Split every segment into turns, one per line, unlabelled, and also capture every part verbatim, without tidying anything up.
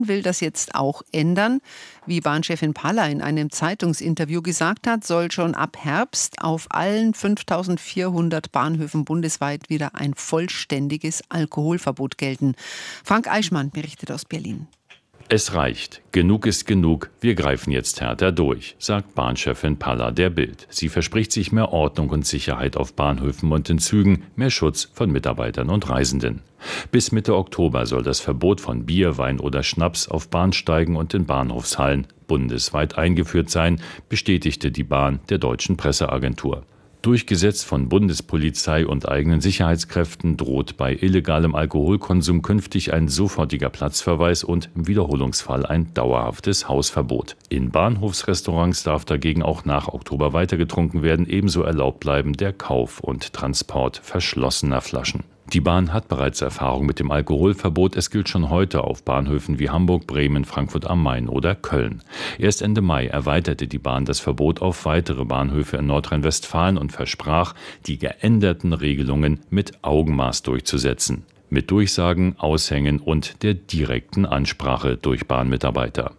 will das jetzt auch ändern. Wie Bahnchefin Palla in einem Zeitungsinterview gesagt hat, soll schon ab Herbst auf allen fünftausendvierhundert Bahnhöfen bundesweit wieder ein vollständiges Alkoholverbot gelten. Frank Eichmann berichtet aus Berlin.
Es reicht. Genug ist genug. Wir greifen jetzt härter durch, sagt Bahnchefin Palla der Bild. Sie verspricht sich mehr Ordnung und Sicherheit auf Bahnhöfen und in Zügen, mehr Schutz von Mitarbeitern und Reisenden. Bis Mitte Oktober soll das Verbot von Bier, Wein oder Schnaps auf Bahnsteigen und in Bahnhofshallen bundesweit eingeführt sein, bestätigte die Bahn der Deutschen Presseagentur. Durchgesetzt von Bundespolizei und eigenen Sicherheitskräften droht bei illegalem Alkoholkonsum künftig ein sofortiger Platzverweis und im Wiederholungsfall ein dauerhaftes Hausverbot. In Bahnhofsrestaurants darf dagegen auch nach Oktober weiter getrunken werden, ebenso erlaubt bleiben der Kauf und Transport verschlossener Flaschen. Die Bahn hat bereits Erfahrung mit dem Alkoholverbot. Es gilt schon heute auf Bahnhöfen wie Hamburg, Bremen, Frankfurt am Main oder Köln. Erst Ende Mai erweiterte die Bahn das Verbot auf weitere Bahnhöfe in Nordrhein-Westfalen und versprach, die geänderten Regelungen mit Augenmaß durchzusetzen. Mit Durchsagen, Aushängen und der direkten Ansprache durch Bahnmitarbeiter.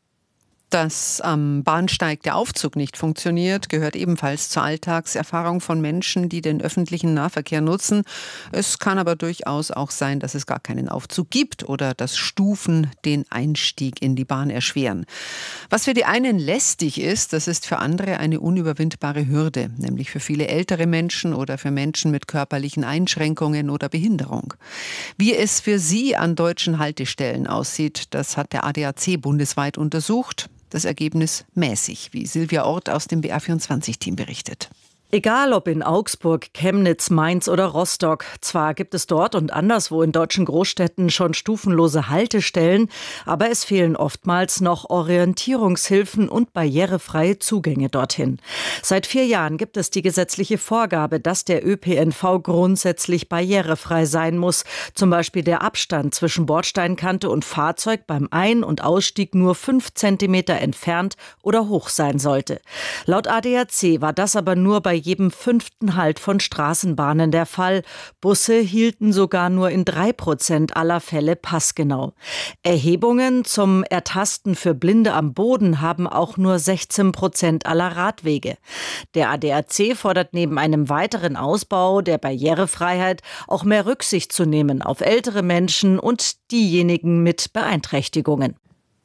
Dass am Bahnsteig der Aufzug nicht funktioniert, gehört ebenfalls zur Alltagserfahrung von Menschen, die den öffentlichen Nahverkehr nutzen. Es kann aber durchaus auch sein, dass es gar keinen Aufzug gibt oder dass Stufen den Einstieg in die Bahn erschweren. Was für die einen lästig ist, das ist für andere eine unüberwindbare Hürde, nämlich für viele ältere Menschen oder für Menschen mit körperlichen Einschränkungen oder Behinderung. Wie es für sie an deutschen Haltestellen aussieht, das hat der A D A C bundesweit untersucht. Das Ergebnis mäßig, wie Silvia Ort aus dem B R vierundzwanzig-Team berichtet.
Egal ob in Augsburg, Chemnitz, Mainz oder Rostock, zwar gibt es dort und anderswo in deutschen Großstädten schon stufenlose Haltestellen, aber es fehlen oftmals noch Orientierungshilfen und barrierefreie Zugänge dorthin. Seit vier Jahren gibt es die gesetzliche Vorgabe, dass der Ö P N V grundsätzlich barrierefrei sein muss. Zum Beispiel der Abstand zwischen Bordsteinkante und Fahrzeug beim Ein- und Ausstieg nur fünf Zentimeter entfernt oder hoch sein sollte. Laut A D A C war das aber nur bei jedem fünften Halt von Straßenbahnen der Fall. Busse hielten sogar nur in drei Prozent aller Fälle passgenau. Erhebungen zum Ertasten für Blinde am Boden haben auch nur sechzehn Prozent aller Radwege. Der A D A C fordert neben einem weiteren Ausbau der Barrierefreiheit auch mehr Rücksicht zu nehmen auf ältere Menschen und diejenigen mit Beeinträchtigungen.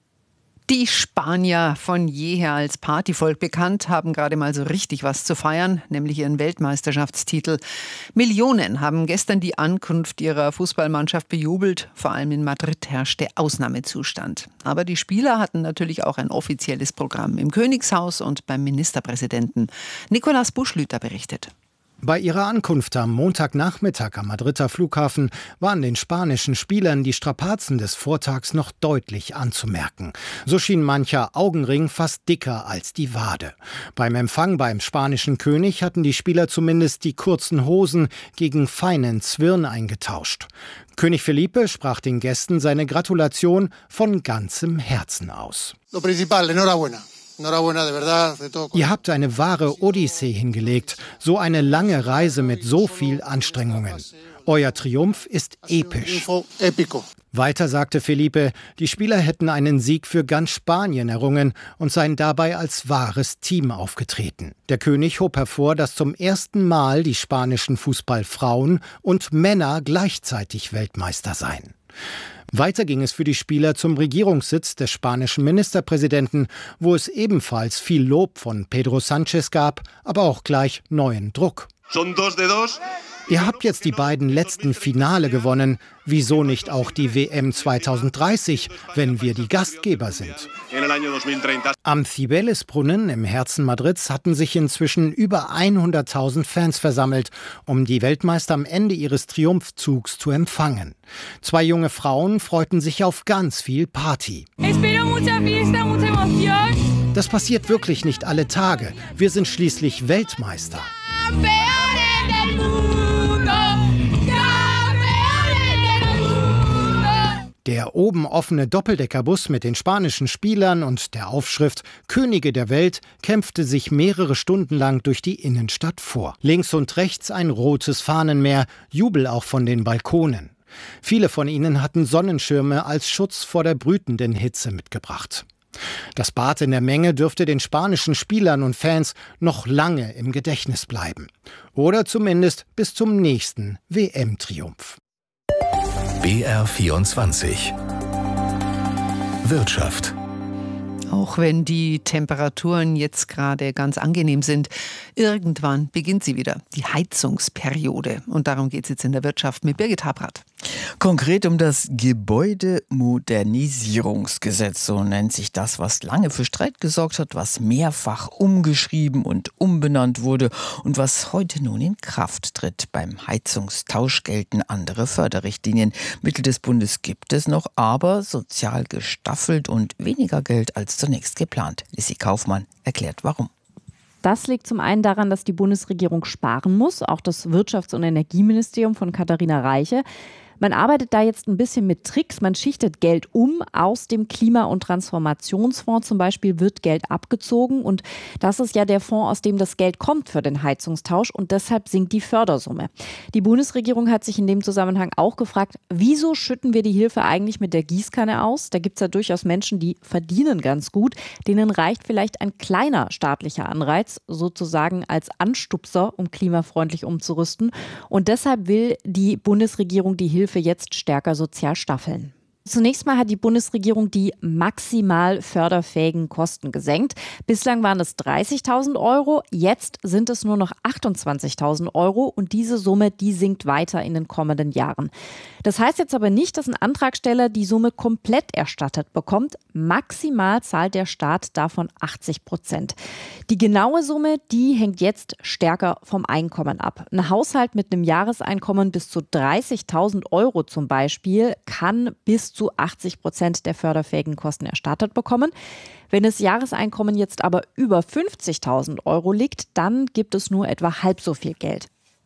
Die Spanier, von jeher als Partyvolk bekannt, haben gerade mal so richtig was zu feiern, nämlich ihren Weltmeisterschaftstitel. Millionen haben gestern die Ankunft ihrer Fußballmannschaft bejubelt. Vor allem in Madrid herrschte Ausnahmezustand. Aber die Spieler hatten natürlich auch ein offizielles Programm im Königshaus und beim Ministerpräsidenten. Nicolas Buschlüter berichtet.
Bei ihrer Ankunft am Montagnachmittag am Madrider Flughafen waren den spanischen Spielern die Strapazen des Vortags noch deutlich anzumerken. So schien mancher Augenring fast dicker als die Wade. Beim Empfang beim spanischen König hatten die Spieler zumindest die kurzen Hosen gegen feinen Zwirn eingetauscht. König Felipe sprach den Gästen seine Gratulation von ganzem Herzen aus.
Lo principal, enhorabuena.
Ihr habt eine wahre Odyssee hingelegt, so eine lange Reise mit so viel Anstrengungen. Euer Triumph ist episch. Weiter sagte Felipe, die Spieler hätten einen Sieg für ganz Spanien errungen und seien dabei als wahres Team aufgetreten. Der König hob hervor, dass zum ersten Mal die spanischen Fußballfrauen und Männer gleichzeitig Weltmeister seien. Weiter ging es für die Spieler zum Regierungssitz des spanischen Ministerpräsidenten, wo es ebenfalls viel Lob von Pedro Sánchez gab, aber auch gleich neuen Druck. Ihr habt jetzt die beiden letzten Finale gewonnen. Wieso nicht auch die W M zweitausenddreißig, wenn wir die Gastgeber sind? Am Cibeles-Brunnen im Herzen Madrids hatten sich inzwischen über hunderttausend Fans versammelt, um die Weltmeister am Ende ihres Triumphzugs zu empfangen. Zwei junge Frauen freuten sich auf ganz viel Party. Das passiert wirklich nicht alle Tage. Wir sind schließlich Weltmeister. Der oben offene Doppeldeckerbus mit den spanischen Spielern und der Aufschrift Könige der Welt kämpfte sich mehrere Stunden lang durch die Innenstadt vor. Links und rechts ein rotes Fahnenmeer, Jubel auch von den Balkonen. Viele von ihnen hatten Sonnenschirme als Schutz vor der brütenden Hitze mitgebracht. Das Bad in der Menge dürfte den spanischen Spielern und Fans noch lange im Gedächtnis bleiben. Oder zumindest bis zum nächsten W M-Triumph.
B R vierundzwanzig Wirtschaft.
Auch wenn die Temperaturen jetzt gerade ganz angenehm sind, irgendwann beginnt sie wieder, die Heizungsperiode. Und darum geht es jetzt in der Wirtschaft mit Birgit Habrath.
Konkret um das Gebäudemodernisierungsgesetz, so nennt sich das, was lange für Streit gesorgt hat, was mehrfach umgeschrieben und umbenannt wurde und was heute nun in Kraft tritt. Beim Heizungstausch gelten andere Förderrichtlinien. Mittel des Bundes gibt es noch, aber sozial gestaffelt und weniger Geld als zunächst geplant. Lissi Kaufmann erklärt, warum.
Das liegt zum einen daran, dass die Bundesregierung sparen muss, auch das Wirtschafts- und Energieministerium von Katharina Reiche. Man arbeitet da jetzt ein bisschen mit Tricks. Man schichtet Geld um. Aus dem Klima- und Transformationsfonds zum Beispiel wird Geld abgezogen. Und das ist ja der Fonds, aus dem das Geld kommt für den Heizungstausch. Und deshalb sinkt die Fördersumme. Die Bundesregierung hat sich in dem Zusammenhang auch gefragt, wieso schütten wir die Hilfe eigentlich mit der Gießkanne aus? Da gibt es ja durchaus Menschen, die verdienen ganz gut. Denen reicht vielleicht ein kleiner staatlicher Anreiz, sozusagen als Anstupser, um klimafreundlich umzurüsten. Und deshalb will die Bundesregierung die Hilfe für jetzt stärker sozial staffeln. Zunächst mal hat die Bundesregierung die maximal förderfähigen Kosten gesenkt. Bislang waren es dreißigtausend Euro, jetzt sind es nur noch achtundzwanzigtausend Euro und diese Summe, die sinkt weiter in den kommenden Jahren. Das heißt jetzt aber nicht, dass ein Antragsteller die Summe komplett erstattet bekommt. Maximal zahlt der Staat davon achtzig Prozent. Die genaue Summe, die hängt jetzt stärker vom Einkommen ab. Ein Haushalt mit einem Jahreseinkommen bis zu dreißigtausend Euro zum Beispiel kann bis zu achtzig Prozent der förderfähigen Kosten erstattet bekommen. Wenn das Jahreseinkommen jetzt aber über fünfzigtausend Euro liegt, dann gibt es nur etwa halb so viel Geld.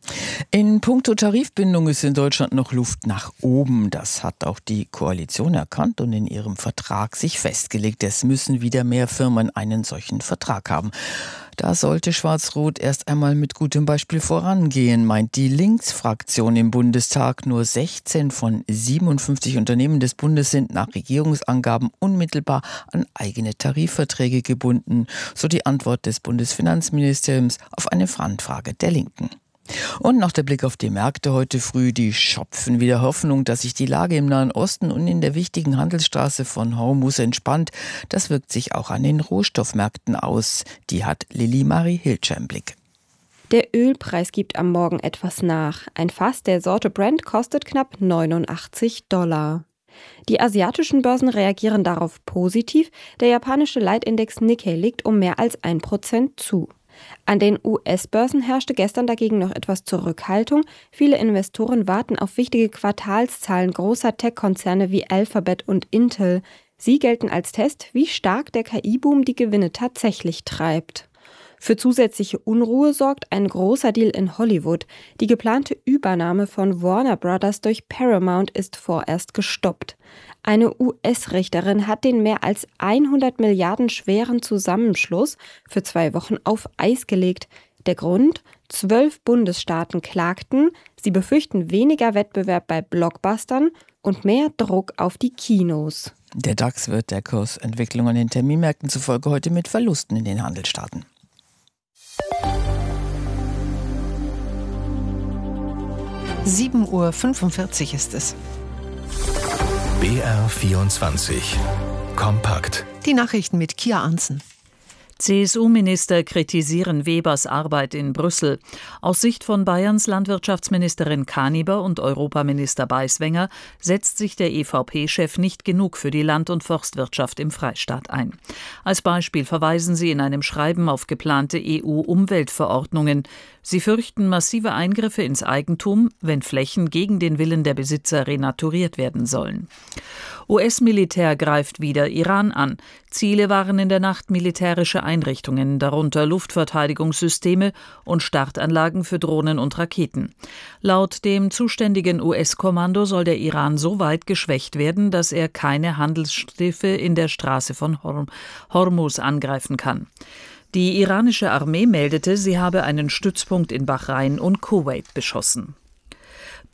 In puncto Tarifbindung ist in Deutschland noch Luft nach oben. Das hat auch die Koalition erkannt und in ihrem Vertrag sich festgelegt. Es müssen wieder mehr Firmen einen solchen Vertrag haben. Da sollte Schwarz-Rot erst einmal mit gutem Beispiel vorangehen, meint die Linksfraktion im Bundestag. Nur sechzehn von siebenundfünfzig Unternehmen des Bundes sind nach Regierungsangaben unmittelbar an eigene Tarifverträge gebunden, so die Antwort des Bundesfinanzministeriums auf eine Anfrage der Linken. Und noch der Blick auf die Märkte heute früh. Die schöpfen wieder Hoffnung, dass sich die Lage im Nahen Osten und in der wichtigen Handelsstraße von Hormuz entspannt. Das wirkt sich auch an den Rohstoffmärkten aus. Die hat Lili Marie Hilscher im Blick.
Der Ölpreis gibt am Morgen etwas nach. Ein Fass der Sorte Brent kostet knapp neunundachtzig Dollar. Die asiatischen Börsen reagieren darauf positiv. Der japanische Leitindex Nikkei legt um mehr als ein Prozent zu. An den U S-Börsen herrschte gestern dagegen noch etwas Zurückhaltung. Viele Investoren warten auf wichtige Quartalszahlen großer Tech-Konzerne wie Alphabet und Intel. Sie gelten als Test, wie stark der K I-Boom die Gewinne tatsächlich treibt. Für zusätzliche Unruhe sorgt ein großer Deal in Hollywood. Die geplante Übernahme von Warner Brothers durch Paramount ist vorerst gestoppt. Eine U S-Richterin hat den mehr als hundert Milliarden schweren Zusammenschluss für zwei Wochen auf Eis gelegt. Der Grund? Zwölf Bundesstaaten klagten, sie befürchten weniger Wettbewerb bei Blockbustern und mehr Druck auf die Kinos.
Der DAX wird der Kursentwicklung an den Terminmärkten zufolge heute mit Verlusten in den Handel starten.
sieben Uhr fünfundvierzig ist es.
B R vierundzwanzig Kompakt.
Die Nachrichten mit Kia Arntzen.
C S U-Minister kritisieren Webers Arbeit in Brüssel. Aus Sicht von Bayerns Landwirtschaftsministerin Kaniber und Europaminister Beiswenger setzt sich der E V P-Chef nicht genug für die Land- und Forstwirtschaft im Freistaat ein. Als Beispiel verweisen sie in einem Schreiben auf geplante E U-Umweltverordnungen. Sie fürchten massive Eingriffe ins Eigentum, wenn Flächen gegen den Willen der Besitzer renaturiert werden sollen. U S-Militär greift wieder Iran an. Ziele waren in der Nacht militärische Einrichtungen, darunter Luftverteidigungssysteme und Startanlagen für Drohnen und Raketen. Laut dem zuständigen U S-Kommando soll der Iran so weit geschwächt werden, dass er keine Handelsschiffe in der Straße von Hormuz angreifen kann. Die iranische Armee meldete, sie habe einen Stützpunkt in Bahrain und Kuwait beschossen.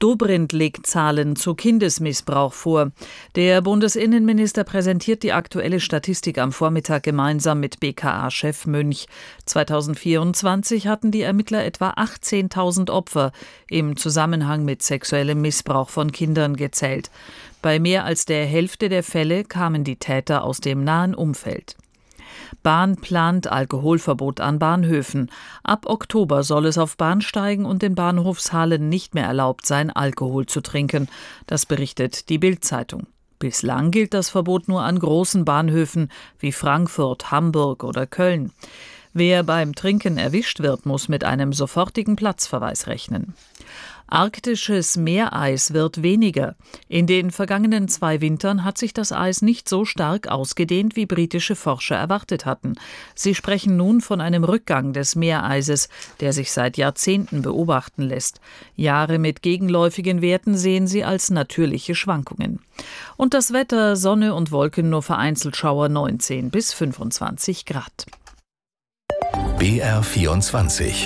Dobrindt legt Zahlen zu Kindesmissbrauch vor. Der Bundesinnenminister präsentiert die aktuelle Statistik am Vormittag gemeinsam mit B K A-Chef Münch. zweitausendvierundzwanzig hatten die Ermittler etwa achtzehntausend Opfer im Zusammenhang mit sexuellem Missbrauch von Kindern gezählt. Bei mehr als der Hälfte der Fälle kamen die Täter aus dem nahen Umfeld. Bahn plant Alkoholverbot an Bahnhöfen. Ab Oktober soll es auf Bahnsteigen und in Bahnhofshallen nicht mehr erlaubt sein, Alkohol zu trinken. Das berichtet die Bild-Zeitung. Bislang gilt das Verbot nur an großen Bahnhöfen wie Frankfurt, Hamburg oder Köln. Wer beim Trinken erwischt wird, muss mit einem sofortigen Platzverweis rechnen. Arktisches Meereis wird weniger. In den vergangenen zwei Wintern hat sich das Eis nicht so stark ausgedehnt, wie britische Forscher erwartet hatten. Sie sprechen nun von einem Rückgang des Meereises, der sich seit Jahrzehnten beobachten lässt. Jahre mit gegenläufigen Werten sehen sie als natürliche Schwankungen. Und das Wetter: Sonne und Wolken, nur vereinzelt Schauer, neunzehn bis fünfundzwanzig Grad.
B R vierundzwanzig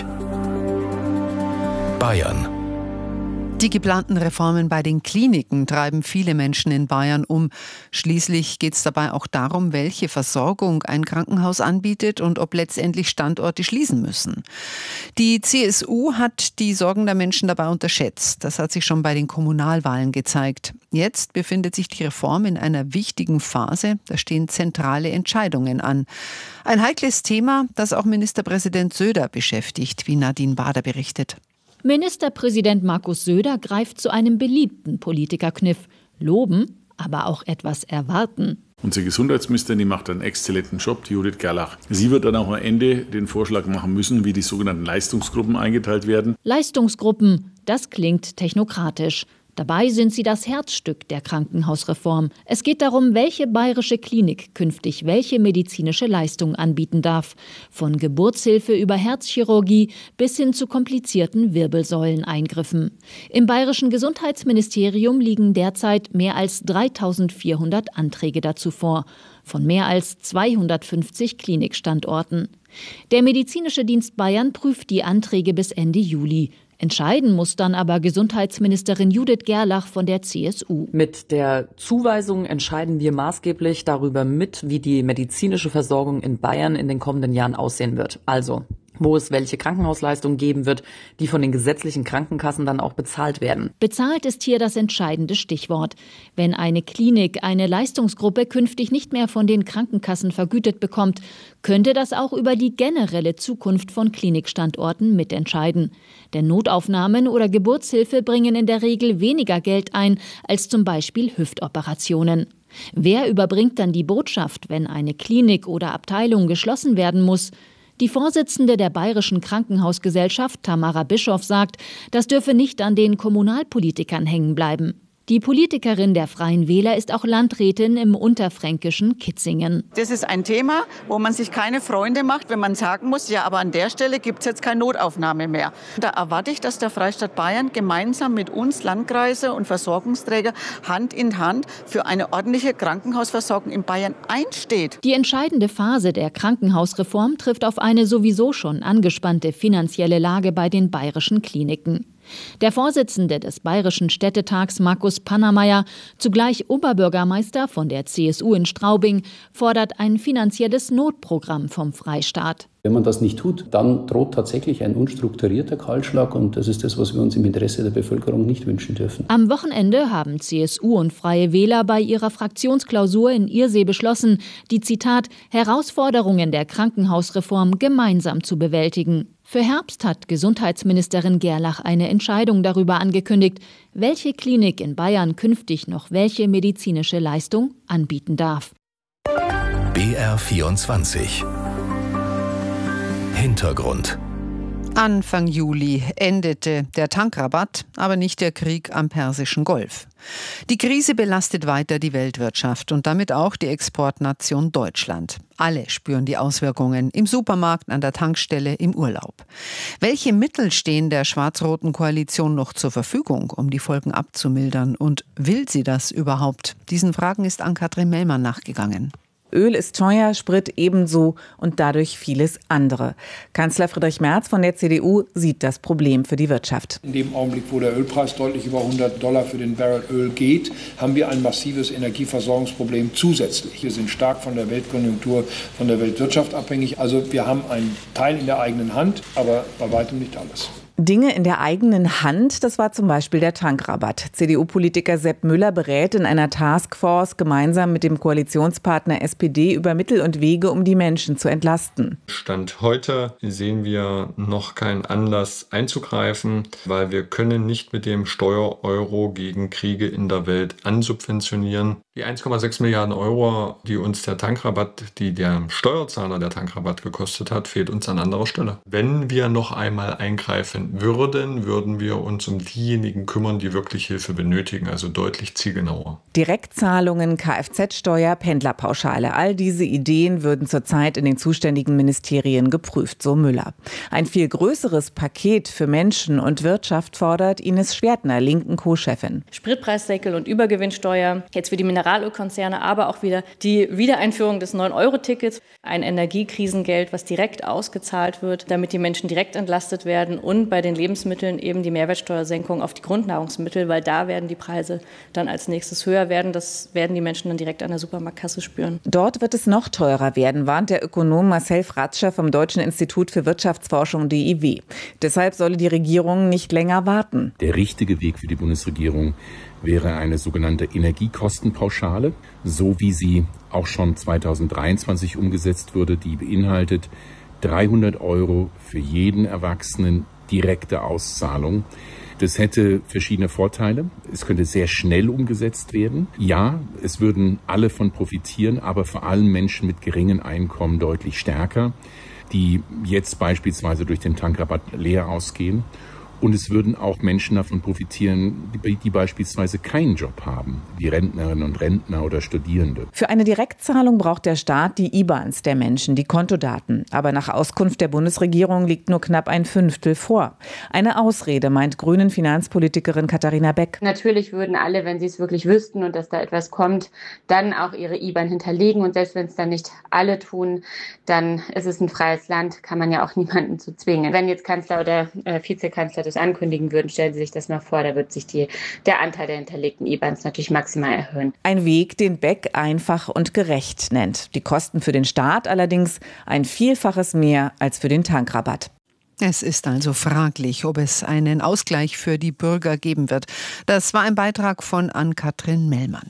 Bayern.
Die geplanten Reformen bei den Kliniken treiben viele Menschen in Bayern um. Schließlich geht es dabei auch darum, welche Versorgung ein Krankenhaus anbietet und ob letztendlich Standorte schließen müssen. Die C S U hat die Sorgen der Menschen dabei unterschätzt. Das hat sich schon bei den Kommunalwahlen gezeigt. Jetzt befindet sich die Reform in einer wichtigen Phase. Da stehen zentrale Entscheidungen an. Ein heikles Thema, das auch Ministerpräsident Söder beschäftigt, wie Nadine Bader berichtet.
Ministerpräsident Markus Söder greift zu einem beliebten Politikerkniff. Loben, aber auch etwas erwarten.
Unsere Gesundheitsministerin, die macht einen exzellenten Job, die Judith Gerlach. Sie wird dann auch am Ende den Vorschlag machen müssen, wie die sogenannten Leistungsgruppen eingeteilt werden.
Leistungsgruppen, das klingt technokratisch. Dabei sind sie das Herzstück der Krankenhausreform. Es geht darum, welche bayerische Klinik künftig welche medizinische Leistung anbieten darf. Von Geburtshilfe über Herzchirurgie bis hin zu komplizierten Wirbelsäuleneingriffen. Im bayerischen Gesundheitsministerium liegen derzeit mehr als dreitausendvierhundert Anträge dazu vor, von mehr als zweihundertfünfzig Klinikstandorten. Der Medizinische Dienst Bayern prüft die Anträge bis Ende Juli. Entscheiden muss dann aber Gesundheitsministerin Judith Gerlach von der C S U.
Mit der Zuweisung entscheiden wir maßgeblich darüber mit, wie die medizinische Versorgung in Bayern in den kommenden Jahren aussehen wird. Also, wo es welche Krankenhausleistungen geben wird, die von den gesetzlichen Krankenkassen dann auch bezahlt werden.
Bezahlt ist hier das entscheidende Stichwort. Wenn eine Klinik eine Leistungsgruppe künftig nicht mehr von den Krankenkassen vergütet bekommt, könnte das auch über die generelle Zukunft von Klinikstandorten mitentscheiden. Denn Notaufnahmen oder Geburtshilfe bringen in der Regel weniger Geld ein als zum Beispiel Hüftoperationen. Wer überbringt dann die Botschaft, wenn eine Klinik oder Abteilung geschlossen werden muss? Die Vorsitzende der Bayerischen Krankenhausgesellschaft, Tamara Bischoff, sagt, das dürfe nicht an den Kommunalpolitikern hängen bleiben. Die Politikerin der Freien Wähler ist auch Landrätin im unterfränkischen Kitzingen.
Das ist ein Thema, wo man sich keine Freunde macht, wenn man sagen muss, ja, aber an der Stelle gibt es jetzt keine Notaufnahme mehr. Da erwarte ich, dass der Freistaat Bayern gemeinsam mit uns Landkreise und Versorgungsträger Hand in Hand für eine ordentliche Krankenhausversorgung in Bayern einsteht.
Die entscheidende Phase der Krankenhausreform trifft auf eine sowieso schon angespannte finanzielle Lage bei den bayerischen Kliniken. Der Vorsitzende des Bayerischen Städtetags, Markus Pannermeier, zugleich Oberbürgermeister von der C S U in Straubing, fordert ein finanzielles Notprogramm vom Freistaat.
Wenn man das nicht tut, dann droht tatsächlich ein unstrukturierter Kahlschlag und das ist das, was wir uns im Interesse der Bevölkerung nicht wünschen dürfen.
Am Wochenende haben C S U und Freie Wähler bei ihrer Fraktionsklausur in Irsee beschlossen, die, Zitat, Herausforderungen der Krankenhausreform gemeinsam zu bewältigen. Für Herbst hat Gesundheitsministerin Gerlach eine Entscheidung darüber angekündigt, welche Klinik in Bayern künftig noch welche medizinische Leistung anbieten darf.
B R vierundzwanzig Hintergrund.
Anfang Juli endete der Tankrabatt, aber nicht der Krieg am Persischen Golf. Die Krise belastet weiter die Weltwirtschaft und damit auch die Exportnation Deutschland. Alle spüren die Auswirkungen, im Supermarkt, an der Tankstelle, im Urlaub. Welche Mittel stehen der schwarz-roten Koalition noch zur Verfügung, um die Folgen abzumildern? Und will sie das überhaupt? Diesen Fragen ist Ann-Kathrin Mellmann nachgegangen.
Öl ist teuer, Sprit ebenso und dadurch vieles andere. Kanzler Friedrich Merz von der C D U sieht das Problem für die Wirtschaft.
In dem Augenblick, wo der Ölpreis deutlich über hundert Dollar für den Barrel Öl geht, haben wir ein massives Energieversorgungsproblem zusätzlich. Wir sind stark von der Weltkonjunktur, von der Weltwirtschaft abhängig. Also wir haben einen Teil in der eigenen Hand, aber bei weitem nicht alles.
Dinge in der eigenen Hand, das war zum Beispiel der Tankrabatt. C D U-Politiker Sepp Müller berät in einer Taskforce gemeinsam mit dem Koalitionspartner S P D über Mittel und Wege, um die Menschen zu entlasten.
Stand heute sehen wir noch keinen Anlass einzugreifen, weil wir können nicht mit dem Steuereuro gegen Kriege in der Welt ansubventionieren. Die eins Komma sechs Milliarden Euro, die uns der Tankrabatt, die der Steuerzahler der Tankrabatt gekostet hat, fehlt uns an anderer Stelle. Wenn wir noch einmal eingreifen würden, würden wir uns um diejenigen kümmern, die wirklich Hilfe benötigen, also deutlich zielgenauer.
Direktzahlungen, Kfz-Steuer, Pendlerpauschale, all diese Ideen würden zurzeit in den zuständigen Ministerien geprüft, so Müller. Ein viel größeres Paket für Menschen und Wirtschaft fordert Ines Schwertner, linken Co-Chefin.
Spritpreisdeckel und Übergewinnsteuer, jetzt für die Mineralölkonzerne, aber auch wieder die Wiedereinführung des neun Euro Tickets, ein Energiekrisengeld, was direkt ausgezahlt wird, damit die Menschen direkt entlastet werden und bei den Lebensmitteln eben die Mehrwertsteuersenkung auf die Grundnahrungsmittel, weil da werden die Preise dann als nächstes höher werden. Das werden die Menschen dann direkt an der Supermarktkasse spüren.
Dort wird es noch teurer werden, warnt der Ökonom Marcel Fratscher vom Deutschen Institut für Wirtschaftsforschung D I W. Deshalb solle die Regierung nicht länger warten.
Der richtige Weg für die Bundesregierung wäre eine sogenannte Energiekostenpauschale, so wie sie auch schon zweitausenddreiundzwanzig umgesetzt wurde, die beinhaltet dreihundert Euro für jeden Erwachsenen direkte Auszahlung. Das hätte verschiedene Vorteile. Es könnte sehr schnell umgesetzt werden. Ja, es würden alle von profitieren, aber vor allem Menschen mit geringen Einkommen deutlich stärker, die jetzt beispielsweise durch den Tankrabatt leer ausgehen. Und es würden auch Menschen davon profitieren, die, die beispielsweise keinen Job haben, wie Rentnerinnen und Rentner oder Studierende.
Für eine Direktzahlung braucht der Staat die I B A Ns der Menschen, die Kontodaten. Aber nach Auskunft der Bundesregierung liegt nur knapp ein Fünftel vor. Eine Ausrede, meint Grünen Finanzpolitikerin Katharina Beck.
Natürlich würden alle, wenn sie es wirklich wüssten und dass da etwas kommt, dann auch ihre I B A N hinterlegen. Und selbst wenn es dann nicht alle tun, dann ist es ein freies Land, kann man ja auch niemanden zu zwingen. Wenn jetzt Kanzler oder äh, Vizekanzler das ankündigen würden, stellen Sie sich das mal vor, da wird sich die, der Anteil der hinterlegten I B A Ns natürlich maximal erhöhen.
Ein Weg, den Beck einfach und gerecht nennt. Die Kosten für den Staat allerdings ein Vielfaches mehr als für den Tankrabatt.
Es ist also fraglich, ob es einen Ausgleich für die Bürger geben wird. Das war ein Beitrag von Ann-Kathrin Mellmann.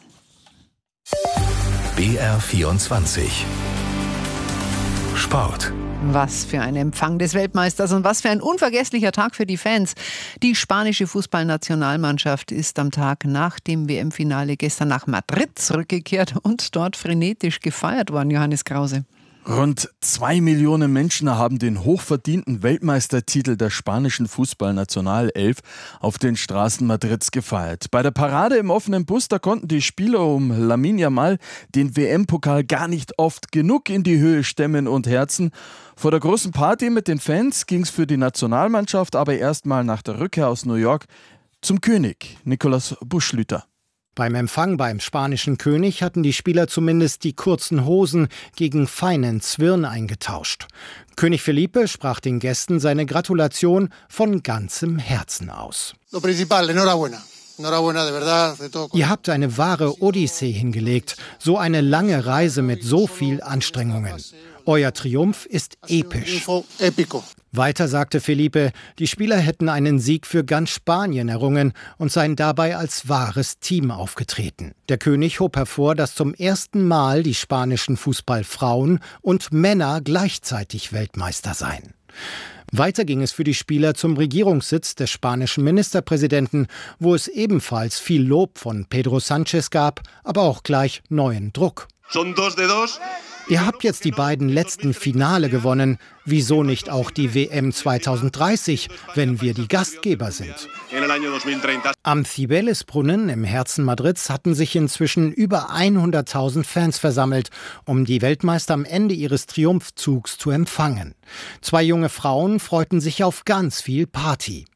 B R vierundzwanzig Sport.
Was für ein Empfang des Weltmeisters und was für ein unvergesslicher Tag für die Fans. Die spanische Fußballnationalmannschaft ist am Tag nach dem W M-Finale gestern nach Madrid zurückgekehrt und dort frenetisch gefeiert worden, Johannes Krause.
Rund zwei Millionen Menschen haben den hochverdienten Weltmeistertitel der spanischen Fußballnationalelf auf den Straßen Madrids gefeiert. Bei der Parade im offenen Bus, da konnten die Spieler um Lamine Yamal den W M-Pokal gar nicht oft genug in die Höhe stemmen und herzen. Vor der großen Party mit den Fans ging es für die Nationalmannschaft aber erstmal nach der Rückkehr aus New York zum König, Nikolaus Buschlüter.
Beim Empfang beim spanischen König hatten die Spieler zumindest die kurzen Hosen gegen feinen Zwirn eingetauscht. König Felipe sprach den Gästen seine Gratulation von ganzem Herzen aus.
Lo principal, enhorabuena.
Ihr habt eine wahre Odyssee hingelegt, so eine lange Reise mit so viel Anstrengungen. Euer Triumph ist episch. Weiter sagte Felipe, die Spieler hätten einen Sieg für ganz Spanien errungen und seien dabei als wahres Team aufgetreten. Der König hob hervor, dass zum ersten Mal die spanischen Fußballfrauen und Männer gleichzeitig Weltmeister seien. Weiter ging es für die Spieler zum Regierungssitz des spanischen Ministerpräsidenten, wo es ebenfalls viel Lob von Pedro Sánchez gab, aber auch gleich neuen Druck. Ihr habt jetzt die beiden letzten Finale gewonnen. Wieso nicht auch die W M zweitausenddreißig, wenn wir die Gastgeber sind? Am Cibeles-Brunnen im Herzen Madrids hatten sich inzwischen über hunderttausend Fans versammelt, um die Weltmeister am Ende ihres Triumphzugs zu empfangen. Zwei junge Frauen freuten sich auf ganz viel Party.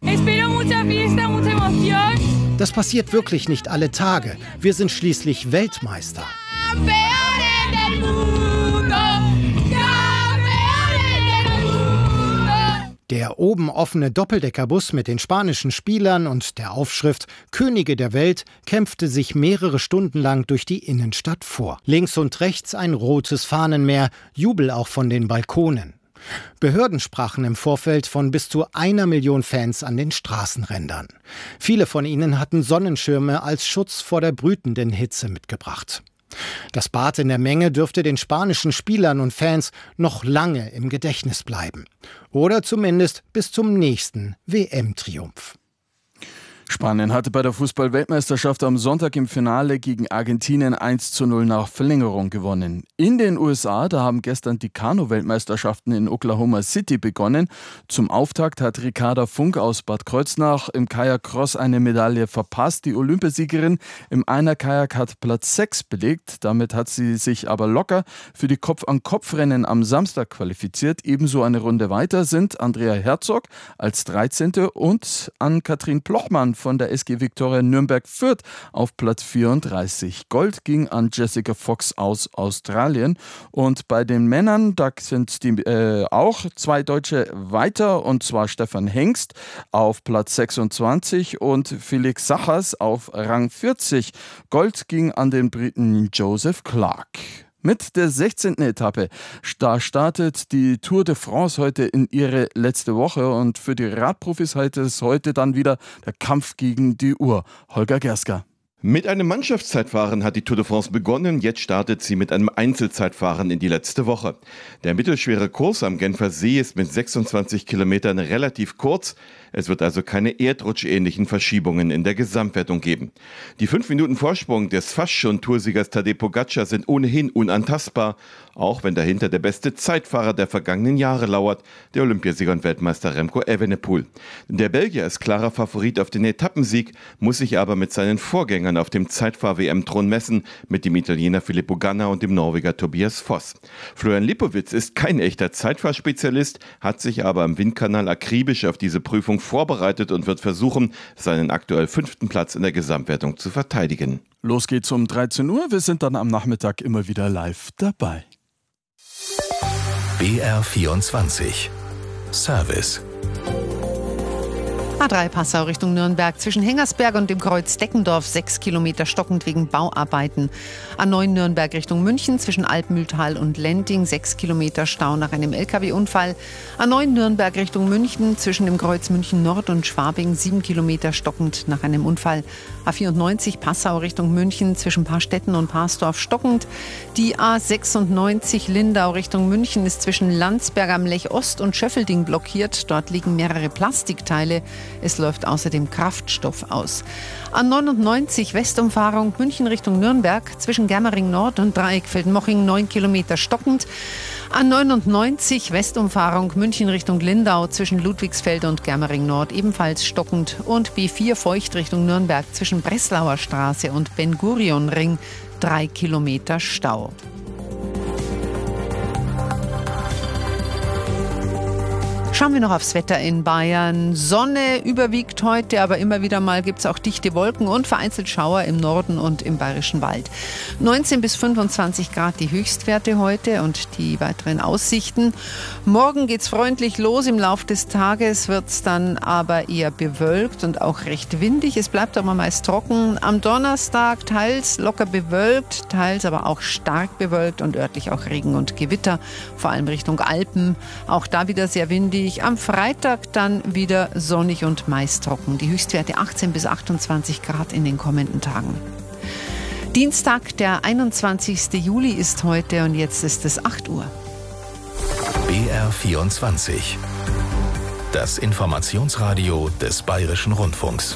Das passiert wirklich nicht alle Tage. Wir sind schließlich Weltmeister. Der oben offene Doppeldeckerbus mit den spanischen Spielern und der Aufschrift Könige der Welt kämpfte sich mehrere Stunden lang durch die Innenstadt vor. Links und rechts ein rotes Fahnenmeer, Jubel auch von den Balkonen. Behörden sprachen im Vorfeld von bis zu einer Million Fans an den Straßenrändern. Viele von ihnen hatten Sonnenschirme als Schutz vor der brütenden Hitze mitgebracht. Das Bad in der Menge dürfte den spanischen Spielern und Fans noch lange im Gedächtnis bleiben. Oder zumindest bis zum nächsten W M-Triumph.
Spanien hatte bei der Fußball-Weltmeisterschaft am Sonntag im Finale gegen Argentinien eins zu null nach Verlängerung gewonnen. In den U S A, da haben gestern die Kanu-Weltmeisterschaften in Oklahoma City begonnen. Zum Auftakt hat Ricarda Funk aus Bad Kreuznach im Kajak-Cross eine Medaille verpasst. Die Olympiasiegerin im Einer-Kajak hat Platz sechs belegt. Damit hat sie sich aber locker für die Kopf-an-Kopf-Rennen am Samstag qualifiziert. Ebenso eine Runde weiter sind Andrea Herzog als dreizehnte und Ann-Kathrin Plochmann von der S G Viktoria Nürnberg-Fürth auf Platz vierunddreißig. Gold ging an Jessica Fox aus Australien. Und bei den Männern, da sind die, äh, auch zwei Deutsche weiter, und zwar Stefan Hengst auf Platz sechsundzwanzig und Felix Sachers auf Rang vierzig. Gold ging an den Briten Joseph Clark. Mit der sechzehnten Etappe, da startet die Tour de France heute in ihre letzte Woche, und für die Radprofis heißt es heute dann wieder der Kampf gegen die Uhr. Holger Gerska.
Mit einem Mannschaftszeitfahren hat die Tour de France begonnen, jetzt startet sie mit einem Einzelzeitfahren in die letzte Woche. Der mittelschwere Kurs am Genfer See ist mit sechsundzwanzig Kilometern relativ kurz. Es wird also keine erdrutschähnlichen Verschiebungen in der Gesamtwertung geben. Die fünf Minuten Vorsprung des fast schon Toursiegers Tadej Pogacar sind ohnehin unantastbar, auch wenn dahinter der beste Zeitfahrer der vergangenen Jahre lauert, der Olympiasieger und Weltmeister Remco Evenepoel. Der Belgier ist klarer Favorit auf den Etappensieg, muss sich aber mit seinen Vorgängern auf dem Zeitfahr-W M-Thron messen, mit dem Italiener Filippo Ganna und dem Norweger Tobias Foss. Florian Lipowitz ist kein echter Zeitfahrspezialist, hat sich aber im Windkanal akribisch auf diese Prüfung vorbereitet und wird versuchen, seinen aktuell fünften Platz in der Gesamtwertung zu verteidigen.
Los geht's um dreizehn Uhr. Wir sind dann am Nachmittag immer wieder live dabei.
B R vierundzwanzig Service.
A drei Passau Richtung Nürnberg zwischen Hengersberg und dem Kreuz Deckendorf sechs Kilometer stockend wegen Bauarbeiten. A neun Nürnberg Richtung München zwischen Altmühltal und Lending sechs Kilometer Stau nach einem L K W-Unfall. A neun Nürnberg Richtung München zwischen dem Kreuz München Nord und Schwabing sieben Kilometer stockend nach einem Unfall. A vierundneunzig Passau Richtung München zwischen Paarstetten und Paarsdorf stockend. Die A sechsundneunzig Lindau Richtung München ist zwischen Landsberg am Lech Ost und Schöffelding blockiert. Dort liegen mehrere Plastikteile. Es läuft außerdem Kraftstoff aus. A neunundneunzig Westumfahrung München Richtung Nürnberg zwischen Germering Nord und Dreieckfelden-Moching neun Kilometer stockend. A neunundneunzig Westumfahrung München Richtung Lindau zwischen Ludwigsfeld und Germering Nord ebenfalls stockend. Und B vier Feucht Richtung Nürnberg zwischen Breslauer Straße und Ben-Gurion-Ring drei Kilometer Stau. Schauen wir noch aufs Wetter in Bayern. Sonne überwiegt heute, aber immer wieder mal gibt es auch dichte Wolken und vereinzelt Schauer im Norden und im Bayerischen Wald. neunzehn bis fünfundzwanzig Grad die Höchstwerte heute und die weiteren Aussichten. Morgen geht es freundlich los. Im Laufe des Tages wird es dann aber eher bewölkt und auch recht windig. Es bleibt aber meist trocken. Am Donnerstag teils locker bewölkt, teils aber auch stark bewölkt und örtlich auch Regen und Gewitter, vor allem Richtung Alpen. Auch da wieder sehr windig. Am Freitag dann wieder sonnig und meist trocken. Die Höchstwerte achtzehn bis achtundzwanzig Grad in den kommenden Tagen. Dienstag, der einundzwanzigsten Juli ist heute und jetzt ist es acht Uhr.
B R vierundzwanzig. Das Informationsradio des Bayerischen Rundfunks.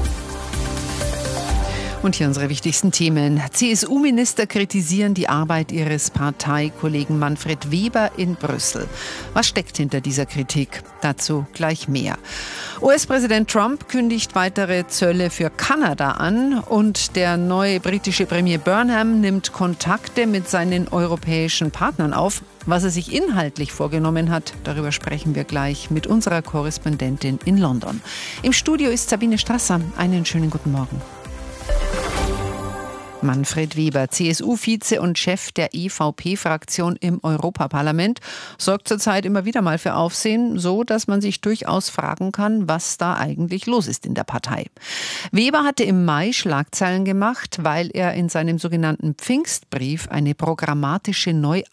Und hier unsere wichtigsten Themen. C S U-Minister kritisieren die Arbeit ihres Parteikollegen Manfred Weber in Brüssel. Was steckt hinter dieser Kritik? Dazu gleich mehr. U S-Präsident Trump kündigt weitere Zölle für Kanada an und der neue britische Premier Burnham nimmt Kontakte mit seinen europäischen Partnern auf. Was er sich inhaltlich vorgenommen hat, darüber sprechen wir gleich mit unserer Korrespondentin in London. Im Studio ist Sabine Strasser. Einen schönen guten Morgen. Manfred Weber, C S U-Vize und Chef der E V P-Fraktion im Europaparlament, sorgt zurzeit immer wieder mal für Aufsehen, so dass man sich durchaus fragen kann, was da eigentlich los ist in der Partei. Weber hatte im Mai Schlagzeilen gemacht, weil er in seinem sogenannten Pfingstbrief eine programmatische Neuausrichtung